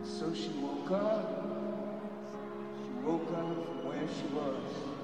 So she woke up. She woke up from where she was.